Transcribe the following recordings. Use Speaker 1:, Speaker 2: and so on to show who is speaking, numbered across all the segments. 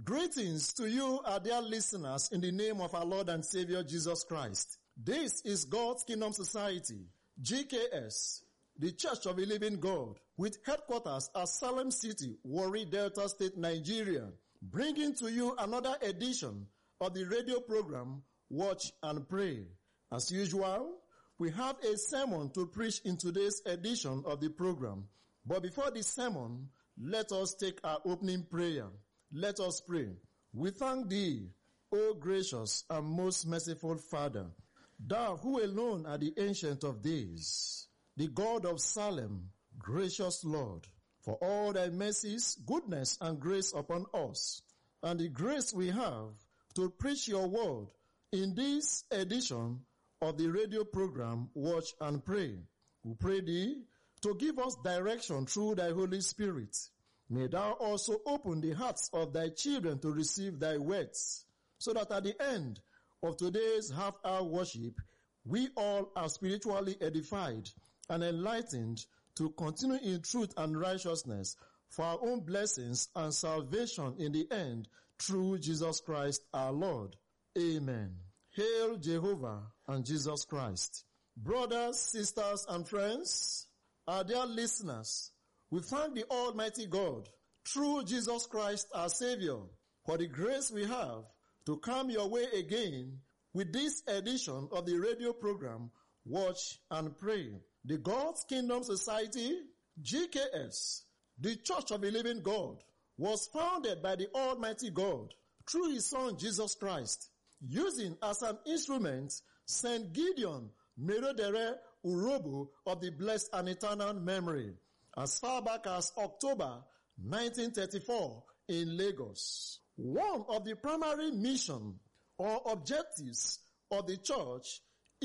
Speaker 1: Greetings to you, our dear listeners, in the name of our Lord and Savior Jesus Christ. This is God's Kingdom Society, GKS, the Church of the Living God, with headquarters at Salem City, Warri, Delta State, Nigeria, bringing to you another edition of the radio program, Watch and Pray. As usual, we have a sermon to preach in today's edition of the program. But before the sermon, let us take our opening prayer. Let us pray. We thank thee, O gracious and most merciful Father, thou who alone art the Ancient of Days, the God of Salem, gracious Lord, for all thy mercies, goodness, and grace upon us, and the grace we have to preach your word in this edition of the radio program, Watch and Pray. We pray thee to give us direction through thy Holy Spirit. May thou also open the hearts of thy children to receive thy words, so that at the end of today's half-hour worship, we all are spiritually edified and enlightened to continue in truth and righteousness for our own blessings and salvation in the end through Jesus Christ our Lord. Amen. Hail Jehovah and Jesus Christ. Brothers, sisters, and friends, our dear listeners, we thank the Almighty God, through Jesus Christ our Savior, for the grace we have to come your way again with this edition of the radio program, Watch and Pray. The God's Kingdom Society, GKS, the Church of the Living God, was founded by the Almighty God through His Son Jesus Christ, using as an instrument Saint Gideon Merodere Urobo of the blessed and eternal memory, as far back as October 1934 in Lagos. One of the primary mission or objectives of the church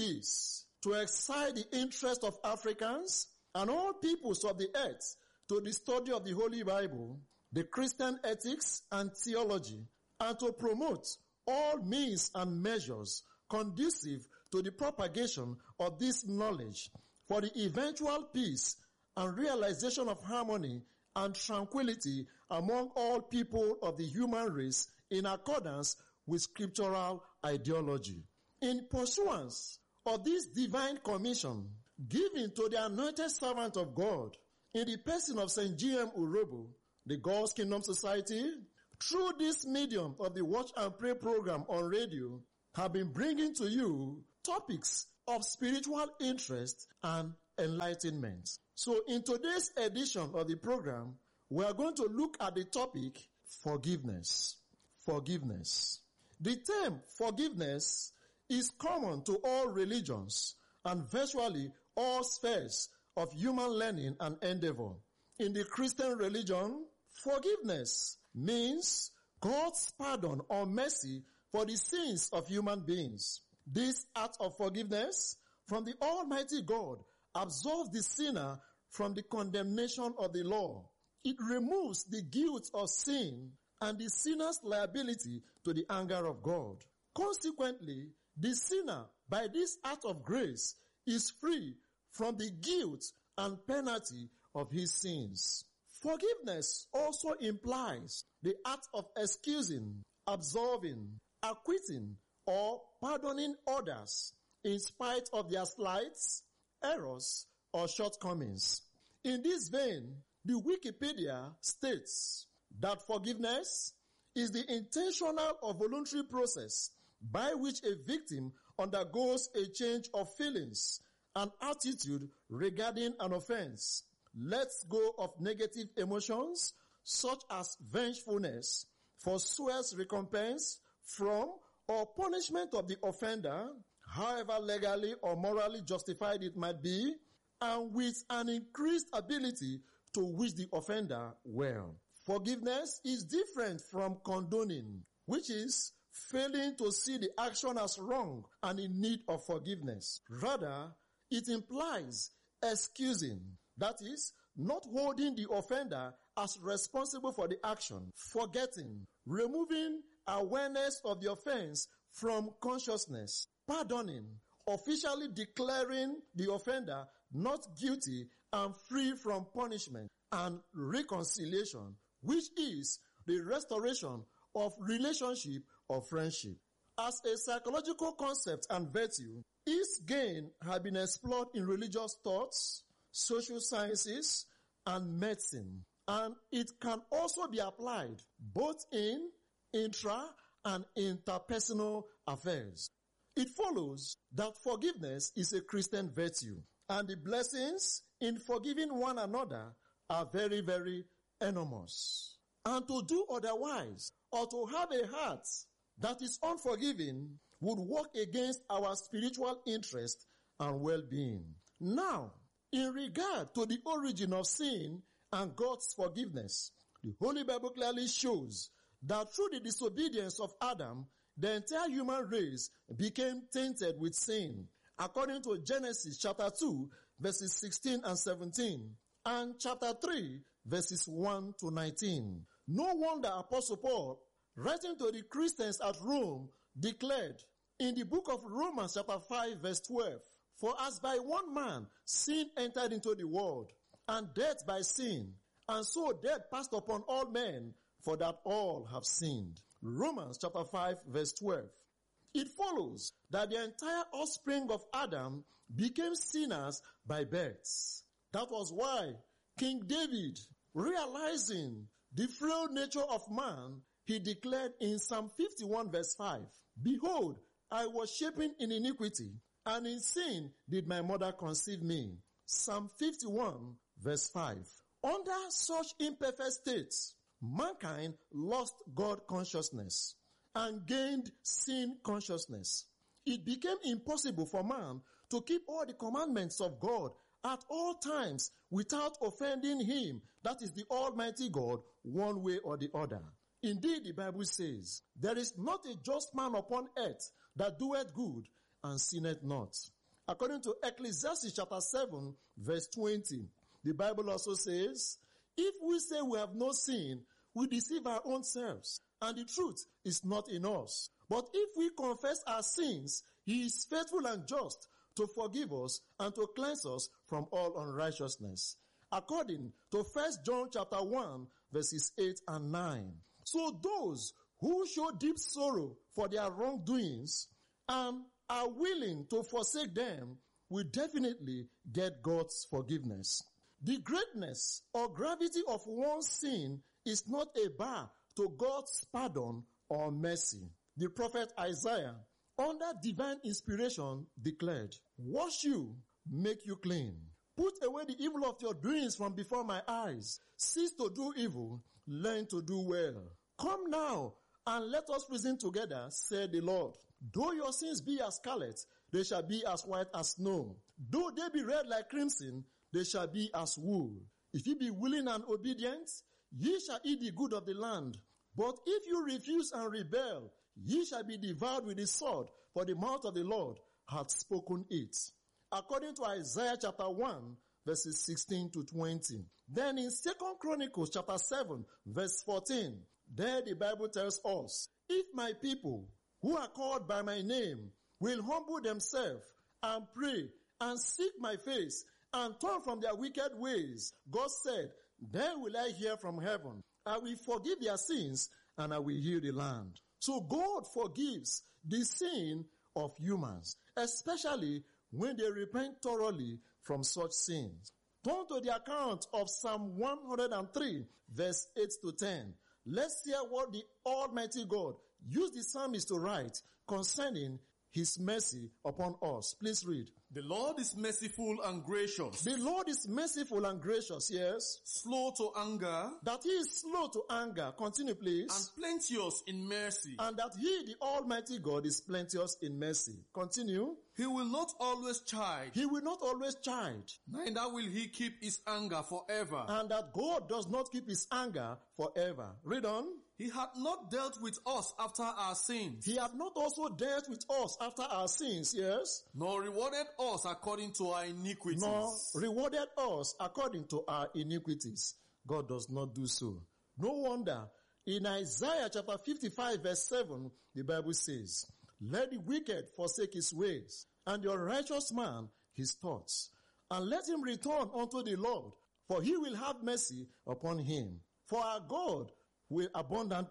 Speaker 1: is to excite the interest of Africans and all peoples of the earth to the study of the Holy Bible, the Christian ethics and theology, and to promote all means and measures conducive to the propagation of this knowledge for the eventual peace and realization of harmony and tranquility among all people of the human race in accordance with scriptural ideology. In pursuance of this divine commission given to the anointed servant of God in the person of St. G.M. Urobo, the God's Kingdom Society, through this medium of the Watch and Pray program on radio, have been bringing to you topics of spiritual interest and enlightenment. So in today's edition of the program, we are going to look at the topic forgiveness. Forgiveness. The term forgiveness is common to all religions and virtually all spheres of human learning and endeavor. In the Christian religion, forgiveness means God's pardon or mercy for the sins of human beings. This act of forgiveness from the Almighty God absolves the sinner from the condemnation of the law. It removes the guilt of sin and the sinner's liability to the anger of God. Consequently, the sinner, by this act of grace, is free from the guilt and penalty of his sins. Forgiveness also implies the act of excusing, absolving, acquitting, or pardoning others in spite of their slights, errors, or shortcomings. In this vein, the Wikipedia states that forgiveness is the intentional or voluntary process by which a victim undergoes a change of feelings and attitude regarding an offense, lets go of negative emotions such as vengefulness, forswears recompense from or punishment of the offender, however legally or morally justified it might be, and with an increased ability to wish the offender well. Forgiveness is different from condoning, which is failing to see the action as wrong and in need of forgiveness. Rather, it implies excusing, that is, not holding the offender as responsible for the action, forgetting, removing awareness of the offense from consciousness, pardoning, officially declaring the offender not guilty and free from punishment, and reconciliation, which is the restoration of relationship or friendship. As a psychological concept and virtue, its gain has been explored in religious thoughts, social sciences, and medicine. And it can also be applied both in intra- and interpersonal affairs. It follows that forgiveness is a Christian virtue, and the blessings in forgiving one another are very, very enormous. And to do otherwise, or to have a heart that is unforgiving, would work against our spiritual interest and well-being. Now, in regard to the origin of sin and God's forgiveness, the Holy Bible clearly shows that through the disobedience of Adam, the entire human race became tainted with sin, according to Genesis chapter 2, verses 16 and 17, and chapter 3, verses 1 to 19. No wonder Apostle Paul, writing to the Christians at Rome, declared in the book of Romans chapter 5, verse 12, "For as by one man sin entered into the world, and death by sin, and so death passed upon all men, for that all have sinned." Romans chapter 5 verse 12. It follows that the entire offspring of Adam became sinners by birth. That was why King David, realizing the frail nature of man, he declared in Psalm 51 verse 5, "Behold, I was shapen in iniquity, and in sin did my mother conceive me." Psalm 51 verse 5. Under such imperfect states, mankind lost God consciousness and gained sin consciousness. It became impossible for man to keep all the commandments of God at all times without offending him, that is the Almighty God, one way or the other. Indeed, the Bible says, "There is not a just man upon earth that doeth good and sinneth not." According to Ecclesiastes chapter 7, verse 20, the Bible also says, "If we say we have no sin, we deceive our own selves, and the truth is not in us. But if we confess our sins, he is faithful and just to forgive us and to cleanse us from all unrighteousness." According to 1 John chapter 1, verses 8 and 9. So those who show deep sorrow for their wrongdoings and are willing to forsake them will definitely get God's forgiveness. The greatness or gravity of one's sin is not a bar to God's pardon or mercy. The prophet Isaiah, under divine inspiration, declared, "Wash you, make you clean. Put away the evil of your doings from before my eyes. Cease to do evil, learn to do well. Come now, and let us reason together, said the Lord. Though your sins be as scarlet, they shall be as white as snow. Though they be red like crimson, they shall be as wool. If ye be willing and obedient, ye shall eat the good of the land. But if you refuse and rebel, ye shall be devoured with the sword, for the mouth of the Lord hath spoken it." According to Isaiah chapter 1, verses 16 to 20. Then in 2 Chronicles chapter 7, verse 14, there the Bible tells us, "If my people, who are called by my name, will humble themselves and pray and seek my face and turn from their wicked ways," God said, "then will I hear from heaven. I will forgive their sins and I will heal the land." So God forgives the sin of humans, especially when they repent thoroughly from such sins. Turn to the account of Psalm 103, verse 8 to 10. Let's hear what the Almighty God used the psalmist to write concerning his mercy upon us. Please read.
Speaker 2: "The Lord is merciful and gracious."
Speaker 1: The Lord is merciful and gracious, yes.
Speaker 2: "Slow to anger."
Speaker 1: That he is slow to anger. Continue, please.
Speaker 2: "And plenteous in mercy."
Speaker 1: And that he, the Almighty God, is plenteous in mercy. Continue.
Speaker 2: "He will not always chide."
Speaker 1: He will not always chide.
Speaker 2: "Neither will he keep his anger forever."
Speaker 1: And that God does not keep his anger forever. Read on.
Speaker 2: "He hath not dealt with us after our sins."
Speaker 1: He hath not also dealt with us after our sins, yes.
Speaker 2: "Nor rewarded us according to our iniquities."
Speaker 1: Nor rewarded us according to our iniquities. God does not do so. No wonder, in Isaiah chapter 55 verse 7, the Bible says, "Let the wicked forsake his ways, and the unrighteous man his thoughts. And let him return unto the Lord, for he will have mercy upon him. For our God will abundantly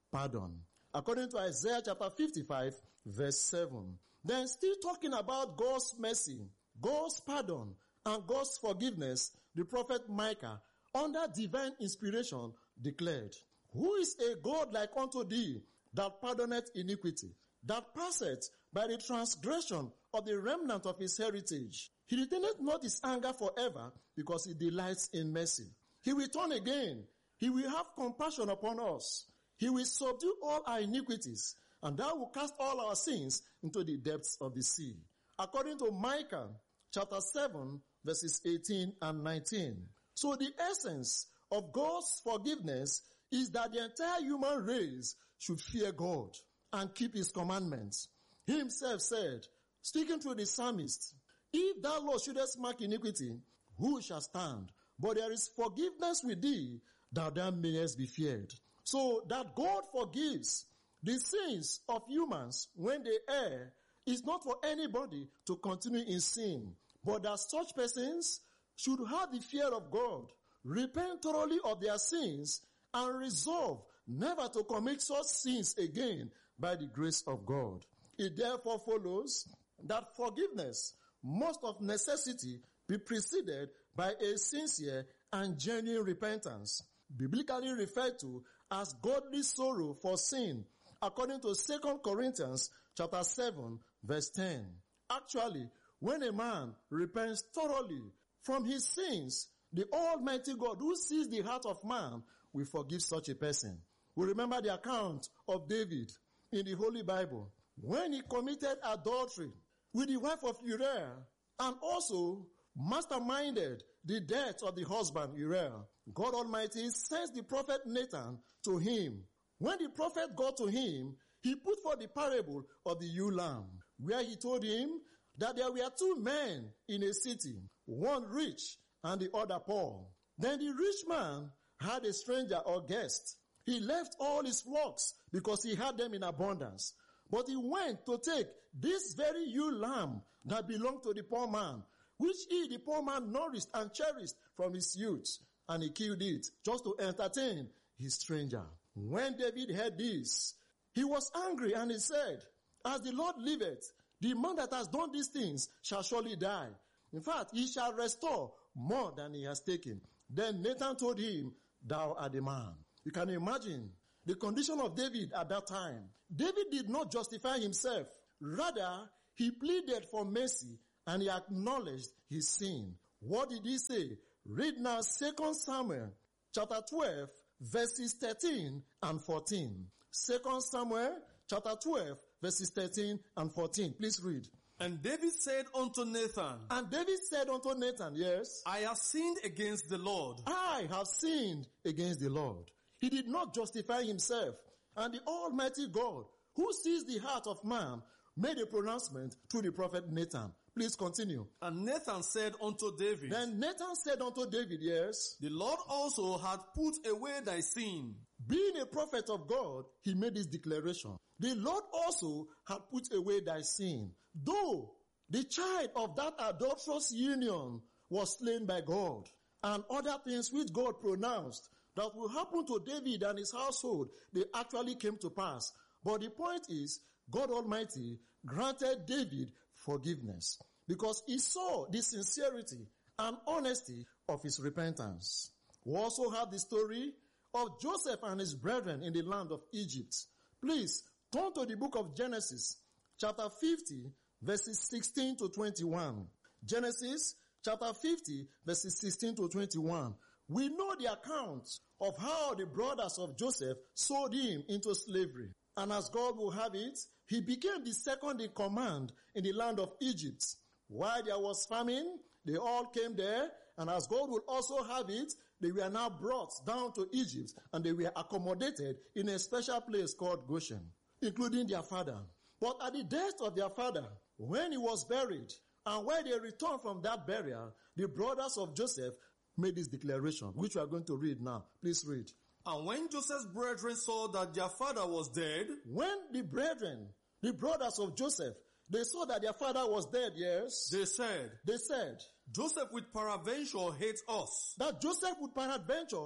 Speaker 1: pardon. According to Isaiah chapter 55, verse 7. Then still talking about God's mercy, God's pardon, and God's forgiveness, the prophet Micah, under divine inspiration, declared, Who is a God like unto thee, that pardoneth iniquity, that passeth by the transgression of the remnant of his heritage? He retaineth not his anger forever, because he delights in mercy. He will turn again. He will have compassion upon us. He will subdue all our iniquities, and thou will cast all our sins into the depths of the sea. According to Micah chapter 7, verses 18 and 19. So the essence of God's forgiveness is that the entire human race should fear God and keep his commandments. He himself said, speaking to the psalmist, If thou, Lord, shouldest mark iniquity, who shall stand? But there is forgiveness with thee, that thou mayest be feared. So that God forgives the sins of humans when they err is not for anybody to continue in sin, but that such persons should have the fear of God, repent thoroughly of their sins, and resolve never to commit such sins again by the grace of God. It therefore follows that forgiveness must of necessity be preceded by a sincere and genuine repentance, biblically referred to as godly sorrow for sin, according to 2 Corinthians chapter 7, verse 10. Actually, when a man repents thoroughly from his sins, the Almighty God, who sees the heart of man, will forgive such a person. We remember the account of David in the Holy Bible when he committed adultery with the wife of Uriah and also masterminded the death of the husband Uriah. God Almighty sends the prophet Nathan to him. When the prophet got to him, he put forth the parable of the ewe lamb, where he told him that there were two men in a city, one rich and the other poor. Then the rich man had a stranger or guest. He left all his flocks because he had them in abundance. But he went to take this very ewe lamb that belonged to the poor man, which he, the poor man, nourished and cherished from his youth, and he killed it just to entertain his stranger. When David heard this, he was angry, and he said, As the Lord liveth, the man that has done these things shall surely die. In fact, he shall restore more than he has taken. Then Nathan told him, Thou art the man. You can imagine the condition of David at that time. David did not justify himself. Rather, he pleaded for mercy and he acknowledged his sin. What did he say? Read now 2 Samuel chapter 12, verses 13 and 14. 2 Samuel chapter 12, verses 13 and 14. Please read.
Speaker 2: And David said unto Nathan,
Speaker 1: And David said unto Nathan, yes,
Speaker 2: I have sinned against the Lord.
Speaker 1: I have sinned against the Lord. He did not justify himself. And the Almighty God, who sees the heart of man, made a pronouncement through the prophet Nathan. Please continue.
Speaker 2: And Nathan said unto David,
Speaker 1: Then Nathan said unto David, yes,
Speaker 2: The Lord also had put away thy sin.
Speaker 1: Being a prophet of God, he made this declaration. The Lord also had put away thy sin. Though the child of that adulterous union was slain by God, and other things which God pronounced that will happen to David and his household, they actually came to pass. But the point is, God Almighty granted David forgiveness because he saw the sincerity and honesty of his repentance. We also have the story of Joseph and his brethren in the land of Egypt. Please turn to the book of Genesis, chapter 50, verses 16 to 21. Genesis, chapter 50, verses 16 to 21. We know the account of how the brothers of Joseph sold him into slavery. And as God will have it, he became the second in command in the land of Egypt. While there was famine, they all came there, and as God will also have it, they were now brought down to Egypt, and they were accommodated in a special place called Goshen, including their father. But at the death of their father, when he was buried, and when they returned from that burial, the brothers of Joseph made this declaration, which we are going to read now. Please read.
Speaker 2: And when Joseph's brethren saw that their father was dead,
Speaker 1: when the brethren, the brothers of Joseph, they saw that their father was dead, yes,
Speaker 2: they said,
Speaker 1: Joseph with
Speaker 2: peradventure hates us.
Speaker 1: That Joseph would peradventure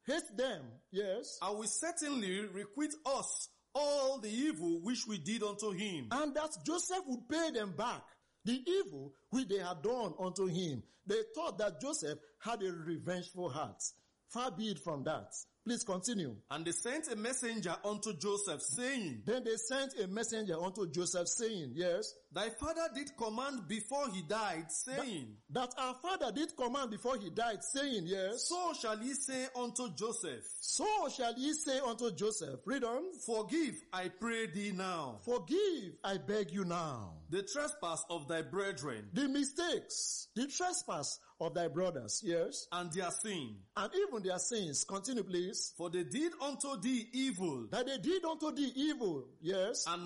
Speaker 1: hate them, yes,
Speaker 2: and will certainly requite us all the evil which we did unto him.
Speaker 1: and that Joseph would pay them back the evil which they had done unto him. They thought that Joseph had a revengeful heart. Far be it from that. Please continue.
Speaker 2: And they sent a messenger unto Joseph, saying,
Speaker 1: Then they sent a messenger unto Joseph, saying, yes,
Speaker 2: Thy father did command before he died, saying,
Speaker 1: that our father did command before he died, saying, yes,
Speaker 2: So shall he say unto Joseph,
Speaker 1: so shall ye say unto Joseph, read on,
Speaker 2: Forgive, I pray thee now,
Speaker 1: forgive, I beg you now,
Speaker 2: the trespass of thy brethren,
Speaker 1: the mistakes, the trespass of thy brothers, yes,
Speaker 2: and their sin.
Speaker 1: and even their sins. Continue, please.
Speaker 2: For they did unto thee evil.
Speaker 1: That they did unto thee evil, yes,
Speaker 2: And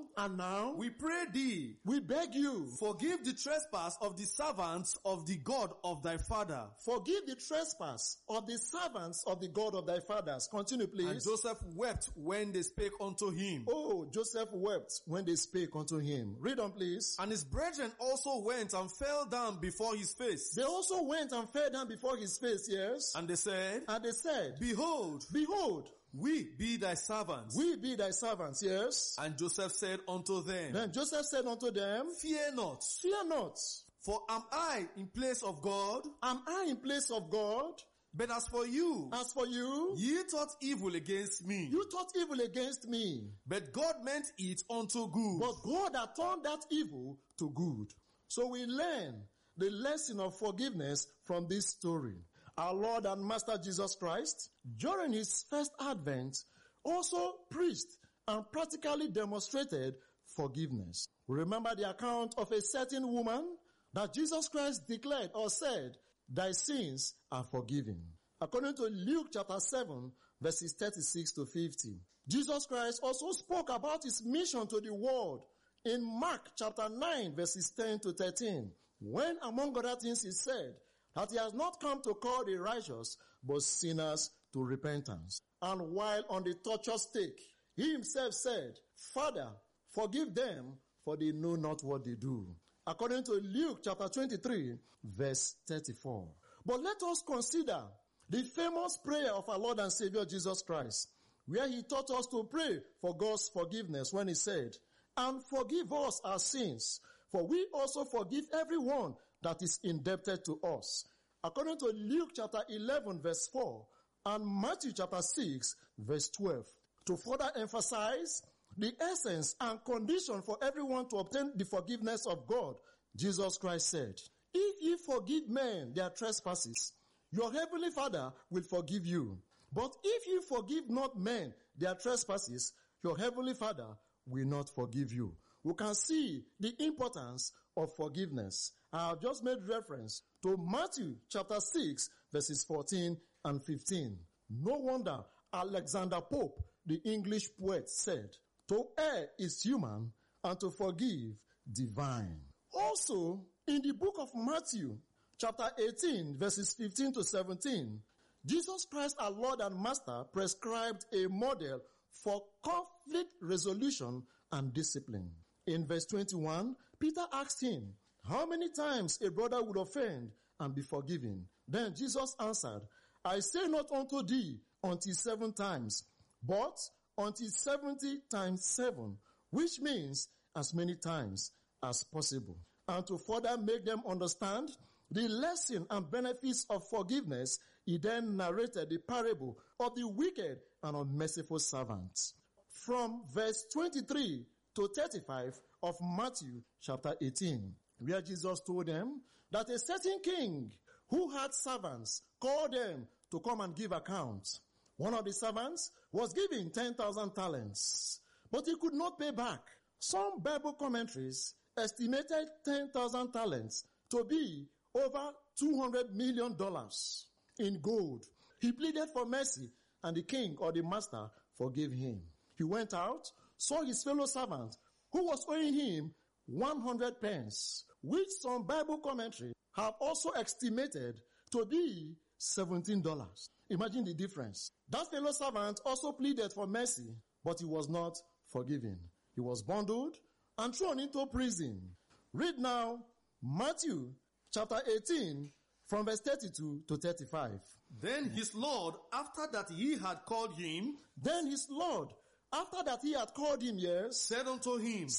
Speaker 2: now
Speaker 1: we
Speaker 2: we pray thee,
Speaker 1: beg you,
Speaker 2: forgive the trespass of the servants of the God of thy father.
Speaker 1: forgive the trespass of the servants of the God of thy fathers. Continue,
Speaker 2: And
Speaker 1: please.
Speaker 2: Joseph wept when they spake unto him.
Speaker 1: Oh, Joseph wept when they spake unto him. Read on, please.
Speaker 2: And his brethren also went and fell down before his face.
Speaker 1: They also went and fell down before his face, yes.
Speaker 2: And they said,
Speaker 1: And they said,
Speaker 2: Behold,
Speaker 1: behold,
Speaker 2: we be thy servants.
Speaker 1: we be thy servants, yes.
Speaker 2: And Joseph said unto them,
Speaker 1: Then Joseph said unto them,
Speaker 2: Fear not,
Speaker 1: fear not,
Speaker 2: for am I in place of God?
Speaker 1: am I in place of God?
Speaker 2: But as for you,
Speaker 1: As for you,
Speaker 2: ye thought evil against me.
Speaker 1: you thought evil against me,
Speaker 2: But God meant it unto good.
Speaker 1: but God had turned that evil to good. So we learn the lesson of forgiveness from this story. Our Lord and Master Jesus Christ, during his first advent, also preached and practically demonstrated forgiveness. Remember the account of a certain woman that Jesus Christ declared or said, thy sins are forgiven. According to Luke chapter 7, verses 36 to 50. Jesus Christ also spoke about his mission to the world in Mark chapter 9, verses 10 to 13. When, among other things, he said that he has not come to call the righteous, but sinners to repentance. And while on the torture stake, he himself said, Father, forgive them, for they know not what they do. According to Luke chapter 23, verse 34. But let us consider the famous prayer of our Lord and Savior Jesus Christ, where he taught us to pray for God's forgiveness when he said, and forgive us our sins, for we also forgive everyone that is indebted to us. According to Luke chapter 11 verse 4 and Matthew chapter 6 verse 12. To further emphasize the essence and condition for everyone to obtain the forgiveness of God, Jesus Christ said, if ye forgive men their trespasses, your heavenly Father will forgive you. But if you forgive not men their trespasses, your heavenly Father will not forgive you. We can see the importance of forgiveness. I have just made reference to Matthew chapter 6 verses 14 and 15. No wonder Alexander Pope, the English poet, said, to err is human and to forgive divine. Also, in the book of Matthew chapter 18 verses 15 to 17, Jesus Christ, our Lord and Master, prescribed a model for conflict resolution and discipline. In verse 21, Peter asked him, how many times a brother would offend and be forgiven? Then Jesus answered, I say not unto thee until 7 times, but until 70 times 7, which means as many times as possible. And to further make them understand the lesson and benefits of forgiveness, he then narrated the parable of the wicked and unmerciful servants. From verse 23 to 35 of Matthew chapter 18, where Jesus told them that a certain king who had servants called them to come and give accounts. One of the servants was given 10,000 talents, but he could not pay back. Some Bible commentaries estimated 10,000 talents to be over $200 million in gold. He pleaded for mercy, and the king or the master forgave him. He went out, saw his fellow servant who was owing him 100 pence, which some Bible commentary have also estimated to be $17. Imagine the difference. That fellow servant also pleaded for mercy, but he was not forgiven. He was bundled and thrown into prison. Read now Matthew chapter 18 from verse 32 to 35.
Speaker 2: Then his Lord, after that he had called him,
Speaker 1: Then his Lord, after that he had called him, yes,
Speaker 2: said unto him,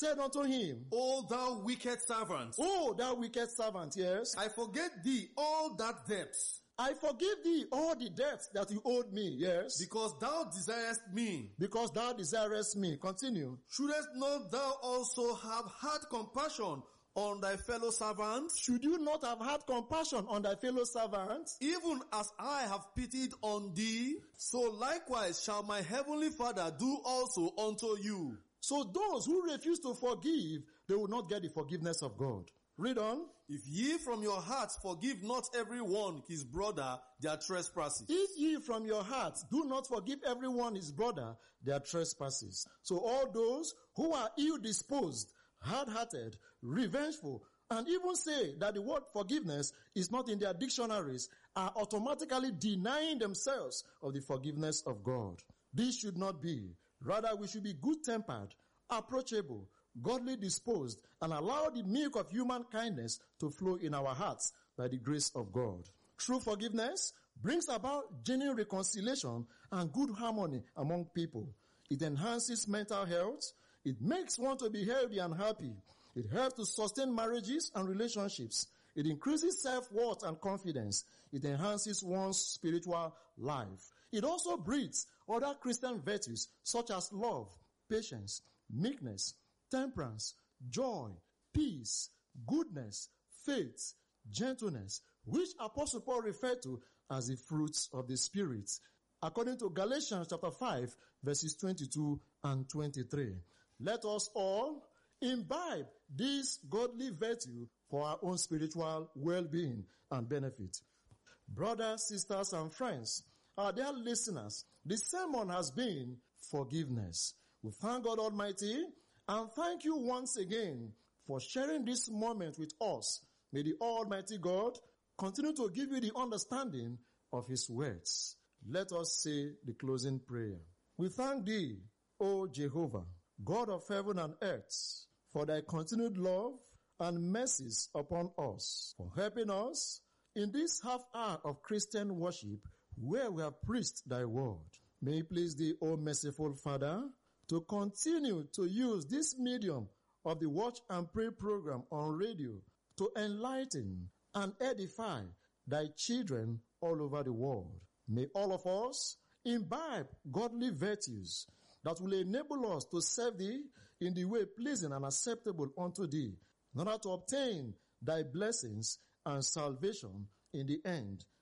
Speaker 1: O
Speaker 2: thou wicked servant,
Speaker 1: O thou wicked servant, yes,
Speaker 2: I forget thee all that debt,
Speaker 1: I forgive thee all the debts that you owed me, yes,
Speaker 2: because thou desirest me.
Speaker 1: because thou desirest me. Continue.
Speaker 2: Shouldest not thou also have had compassion on thy fellow servant,
Speaker 1: Should you not have had compassion on thy fellow servants?
Speaker 2: even as I have pitied on thee? So likewise shall my heavenly Father do also unto you.
Speaker 1: So those who refuse to forgive, they will not get the forgiveness of God. Read on.
Speaker 2: If ye from your hearts forgive not every one his brother their trespasses.
Speaker 1: If ye from your hearts do not forgive everyone his brother their trespasses. So all those who are ill-disposed, hard-hearted, revengeful, and even say that the word forgiveness is not in their dictionaries are automatically denying themselves of the forgiveness of God. This should not be. Rather, we should be good-tempered, approachable, godly disposed, and allow the milk of human kindness to flow in our hearts by the grace of God. True forgiveness brings about genuine reconciliation and good harmony among people. It enhances mental health. It makes one to be healthy and happy. It helps to sustain marriages and relationships. It increases self-worth and confidence. It enhances one's spiritual life. It also breeds other Christian virtues such as love, patience, meekness, temperance, joy, peace, goodness, faith, gentleness, which Apostle Paul referred to as the fruits of the Spirit, according to Galatians chapter 5, verses 22 and 23. Let us all imbibe this godly virtue for our own spiritual well-being and benefit. Brothers, sisters, and friends, our dear listeners, the sermon has been forgiveness. We thank God Almighty and thank you once again for sharing this moment with us. May the Almighty God continue to give you the understanding of His words. Let us say the closing prayer. We thank Thee, O Jehovah, God of heaven and earth, for Thy continued love and mercies upon us, for helping us in this half hour of Christian worship where we have preached Thy word. May it please Thee, O merciful Father, to continue to use this medium of the Watch and Pray program on radio to enlighten and edify Thy children all over the world. May all of us imbibe godly virtues that will enable us to serve Thee in the way pleasing and acceptable unto Thee, in order to obtain Thy blessings and salvation in the end.